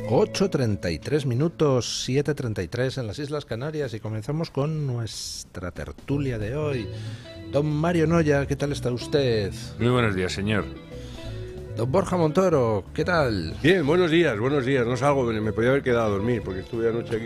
8:33 minutos, 7:33 en las Islas Canarias, y comenzamos con nuestra tertulia de hoy. Don Mario Noya, ¿qué tal está usted? Muy buenos días, señor. Don Borja Montoro, ¿qué tal? Bien, buenos días. No salgo, me podía haber quedado a dormir porque estuve anoche aquí